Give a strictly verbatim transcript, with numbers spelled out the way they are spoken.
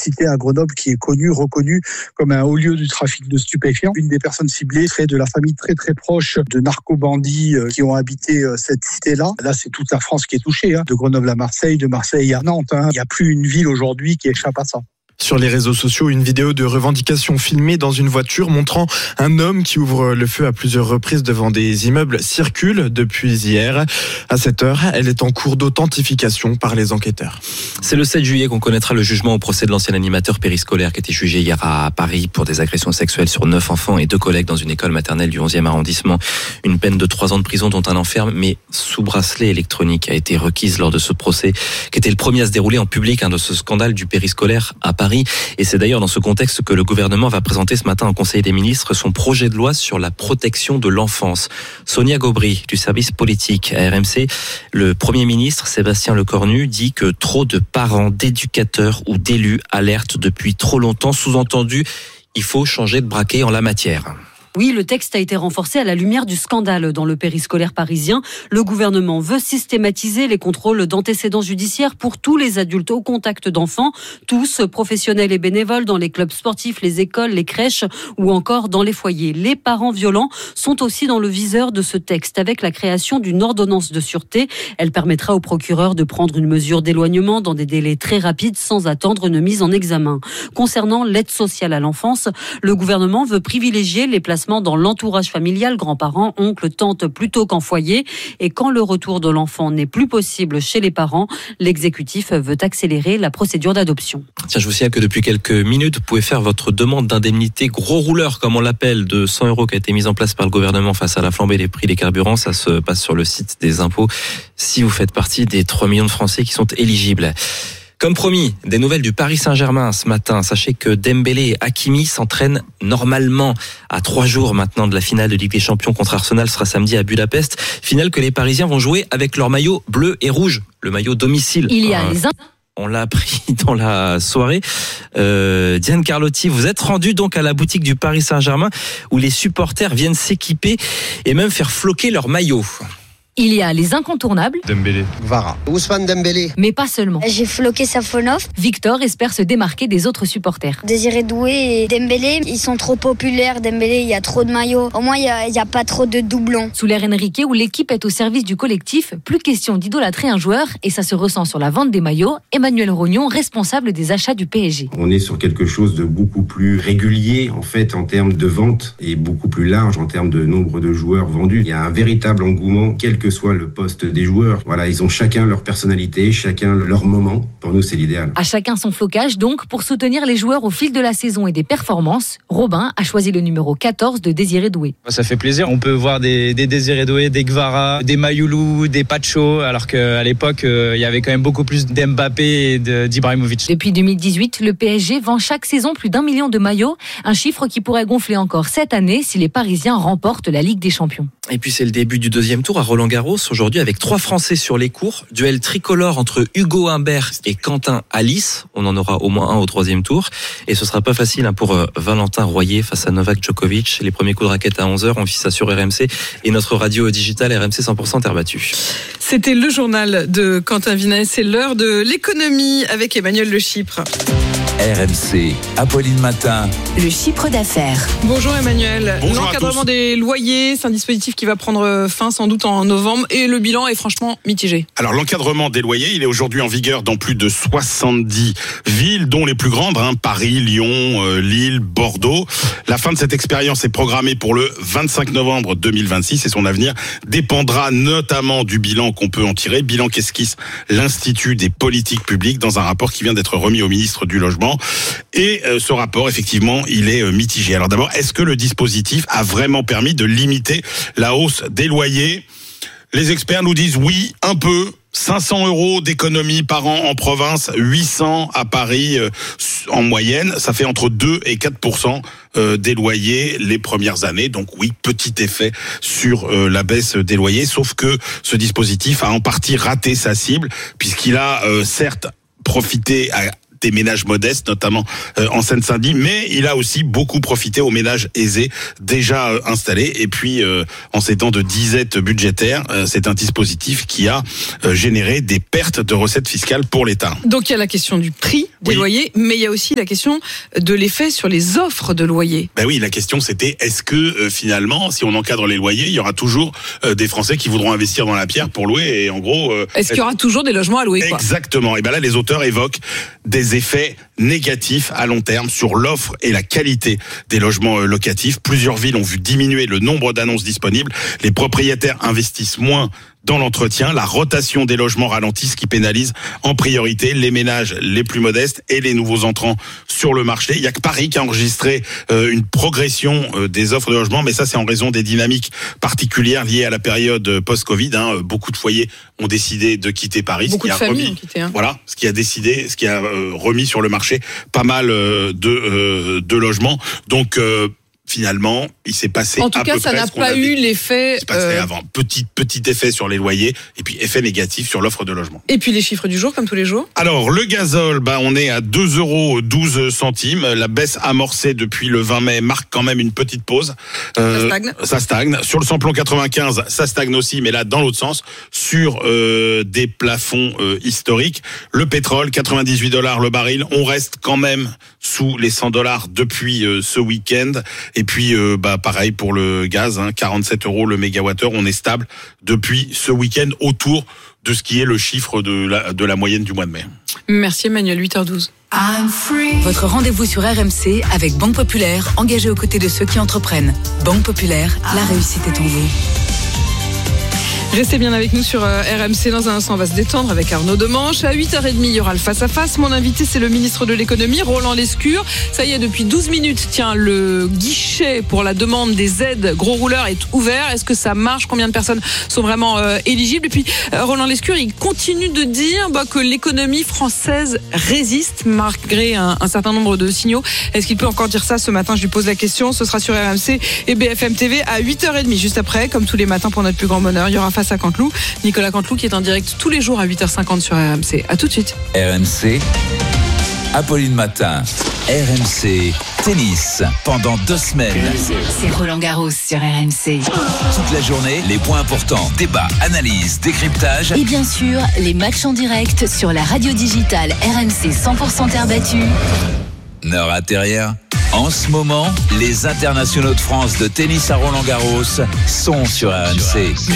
cité à Grenoble qui est connue, reconnue comme un haut lieu du trafic de stupéfiants. Une des personnes ciblées serait de la famille très très proche de narco-bandits qui ont habité cette cité-là. Là, c'est toute la France qui est touchée, hein, de Grenoble à Marseille, de Marseille à Nantes. Hein. Il n'y a plus une ville aujourd'hui qui échappe à ça. Sur les réseaux sociaux, une vidéo de revendication filmée dans une voiture montrant un homme qui ouvre le feu à plusieurs reprises devant des immeubles circule depuis hier. À cette heure, elle est en cours d'authentification par les enquêteurs. C'est le sept juillet qu'on connaîtra le jugement au procès de l'ancien animateur périscolaire qui a été jugé hier à Paris pour des agressions sexuelles sur neuf enfants et deux collègues dans une école maternelle du onzième arrondissement. Une peine de trois ans de prison dont un enferme, mais sous bracelet électronique, a été requise lors de ce procès qui était le premier à se dérouler en public hein, de ce scandale du périscolaire à Paris. Et c'est d'ailleurs dans ce contexte que le gouvernement va présenter ce matin au Conseil des ministres son projet de loi sur la protection de l'enfance. Sonia Gobry, du service politique à R M C, le Premier ministre Sébastien Lecornu dit que trop de parents, d'éducateurs ou d'élus alertent depuis trop longtemps. Sous-entendu, il faut changer de braquet en la matière. Oui, le texte a été renforcé à la lumière du scandale dans le périscolaire parisien. Le gouvernement veut systématiser les contrôles d'antécédents judiciaires pour tous les adultes au contact d'enfants, tous professionnels et bénévoles dans les clubs sportifs, les écoles, les crèches ou encore dans les foyers. Les parents violents sont aussi dans le viseur de ce texte avec la création d'une ordonnance de sûreté. Elle permettra au procureur de prendre une mesure d'éloignement dans des délais très rapides sans attendre une mise en examen. Concernant l'aide sociale à l'enfance, le gouvernement veut privilégier les placements dans l'entourage familial, grands-parents, oncles, tantes, plutôt qu'en foyer. Et quand le retour de l'enfant n'est plus possible chez les parents, l'exécutif veut accélérer la procédure d'adoption. Tiens, je vous signale que depuis quelques minutes, vous pouvez faire votre demande d'indemnité gros rouleur, comme on l'appelle, de cent euros qui a été mise en place par le gouvernement face à la flambée des prix des carburants. Ça se passe sur le site des impôts si vous faites partie des trois millions de Français qui sont éligibles. Comme promis, des nouvelles du Paris Saint-Germain ce matin. Sachez que Dembélé et Hakimi s'entraînent normalement à trois jours maintenant de la finale de Ligue des Champions contre Arsenal. Ce sera samedi à Budapest. Finale que les Parisiens vont jouer avec leur maillot bleu et rouge, le maillot domicile. Il y a les... On l'a appris dans la soirée. Euh, Diane Carlotti, vous êtes rendue donc à la boutique du Paris Saint-Germain où les supporters viennent s'équiper et même faire floquer leur maillot. Il y a les incontournables. Dembélé. Vara. Ousmane Dembélé. Mais pas seulement. J'ai floqué Safonov. Victor espère se démarquer des autres supporters. Désiré Doué et Dembélé, ils sont trop populaires. Dembélé, il y a trop de maillots. Au moins, il n'y a, y a pas trop de doublons. Sous l'ère Enrique, où l'équipe est au service du collectif, plus question d'idolâtrer un joueur et ça se ressent sur la vente des maillots. Emmanuel Rognon, responsable des achats du P S G. On est sur quelque chose de beaucoup plus régulier en fait en termes de vente et beaucoup plus large en termes de nombre de joueurs vendus. Il y a un véritable engouement, quel que soit le poste des joueurs. Voilà, ils ont chacun leur personnalité, chacun leur moment. Pour nous, c'est l'idéal. À chacun son flocage, donc, pour soutenir les joueurs au fil de la saison et des performances, Robin a choisi le numéro quatorze de Désiré Doué. Ça fait plaisir. On peut voir des, des Désiré Doué, des Gvara, des Mayoulou, des Pacho, alors qu'à l'époque, euh, il y avait quand même beaucoup plus d'Mbappé et de, d'Ibrahimovic. Depuis deux mille dix-huit, le P S G vend chaque saison plus d'un million de maillots, un chiffre qui pourrait gonfler encore cette année si les Parisiens remportent la Ligue des Champions. Et puis c'est le début du deuxième tour à Roland-Garros aujourd'hui avec trois Français sur les cours. Duel tricolore entre Hugo Humbert et Quentin Alice. On en aura au moins un au troisième tour. Et ce sera pas facile pour Valentin Royer face à Novak Djokovic. Les premiers coups de raquette à onze heures. On vit ça sur R M C et notre radio digitale R M C cent pour cent terre battue. C'était le journal de Quentin Vinet. C'est l'heure de l'économie avec Emmanuel Le Chypre. R M C, Apolline Matin. Le chiffre d'affaires. Bonjour Emmanuel. Bonjour. L'encadrement des loyers, c'est un dispositif qui va prendre fin sans doute en novembre et le bilan est franchement mitigé. Alors l'encadrement des loyers, il est aujourd'hui en vigueur dans plus de soixante-dix villes, dont les plus grandes, hein, Paris, Lyon, euh, Lille, Bordeaux. La fin de cette expérience est programmée pour le vingt-cinq novembre deux mille vingt-six et son avenir dépendra notamment du bilan qu'on peut en tirer. Bilan qu'esquisse l'Institut des politiques publiques dans un rapport qui vient d'être remis au ministre du Logement. Et euh, ce rapport, effectivement, il est euh, mitigé. Alors d'abord, est-ce que le dispositif a vraiment permis de limiter la hausse des loyers ? Les experts nous disent oui, un peu. cinq cents euros d'économie par an en province, huit cents à Paris euh, en moyenne. Ça fait entre deux et quatre pour cent euh, des loyers les premières années. Donc oui, petit effet sur euh, la baisse des loyers. Sauf que ce dispositif a en partie raté sa cible puisqu'il a euh, certes profité à des ménages modestes, notamment euh, en Seine-Saint-Denis, mais il a aussi beaucoup profité aux ménages aisés déjà euh, installés. Et puis, euh, en ces temps de disette budgétaire, euh, c'est un dispositif qui a euh, généré des pertes de recettes fiscales pour l'État. Donc il y a la question du prix des oui. loyers, mais il y a aussi la question de l'effet sur les offres de loyers. Ben oui, la question c'était est-ce que euh, finalement, si on encadre les loyers, il y aura toujours euh, des Français qui voudront investir dans la pierre pour louer et en gros... Euh, est-ce qu'il y aura toujours des logements à louer, quoi ? Exactement. Et ben là, les auteurs évoquent des effets négatifs à long terme sur l'offre et la qualité des logements locatifs. Plusieurs villes ont vu diminuer le nombre d'annonces disponibles. Les propriétaires investissent moins dans l'entretien, la rotation des logements ralentit, ce qui pénalise en priorité les ménages les plus modestes et les nouveaux entrants sur le marché. Il y a que Paris qui a enregistré euh, une progression euh, des offres de logement, mais ça c'est en raison des dynamiques particulières liées à la période post-Covid. Hein. Beaucoup de foyers ont décidé de quitter Paris, beaucoup ce qui de a familles remis, ont quitté, hein. Voilà, ce qui a décidé, ce qui a euh, remis sur le marché pas mal euh, de euh, de logements. Donc euh, finalement, il s'est passé en tout à cas, peu ça près n'a ce qu'on pas avait. eu l'effet. C'est passé euh... avant. Petit, petit effet sur les loyers et puis effet négatif sur l'offre de logement. Et puis les chiffres du jour, comme tous les jours. Alors, le gazole, bah, on est à deux euros douze centimes. La baisse amorcée depuis le vingt mai marque quand même une petite pause. Euh, ça stagne. Ça stagne. Sur le samplon quatre-vingt-quinze, ça stagne aussi, mais là, dans l'autre sens, sur euh, des plafonds euh, historiques. Le pétrole, quatre-vingt-dix-huit dollars le baril. On reste quand même sous les cent dollars depuis euh, ce week-end. Et puis, euh, bah, pareil pour le gaz, hein, quarante-sept euros le mégawattheure. On est stable depuis ce week-end autour de ce qui est le chiffre de la, de la moyenne du mois de mai. Merci Emmanuel, huit heures douze. Votre rendez-vous sur R M C avec Banque Populaire, engagée aux côtés de ceux qui entreprennent. Banque Populaire, la réussite est en vous. Restez bien avec nous sur R M C. Dans un instant, on va se détendre avec Arnaud Demanche. À huit heures trente, il y aura le face-à-face. Mon invité, c'est le ministre de l'économie, Roland Lescure. Ça y est, depuis douze minutes, tiens, le guichet pour la demande des aides gros rouleurs est ouvert. Est-ce que ça marche ? Combien de personnes sont vraiment euh, éligibles ? Et puis, euh, Roland Lescure, il continue de dire bah, que l'économie française résiste malgré un, un certain nombre de signaux. Est-ce qu'il peut encore dire ça ce matin ? Je lui pose la question. Ce sera sur R M C et B F M T V à huit heures trente. Juste après, comme tous les matins pour notre plus grand bonheur, il y aura face à Canteloup. Nicolas Canteloup qui est en direct tous les jours à huit heures cinquante sur R M C. À tout de suite. R M C, Apolline Matin, R M C, tennis, pendant deux semaines. C'est Roland Garros sur R M C. Toute la journée, les points importants, débats, analyses, décryptage. Et bien sûr, les matchs en direct sur la radio digitale R M C cent pour cent terre battue. Ne ratez rien. En ce moment, les internationaux de France de tennis à Roland Garros sont sur R M C.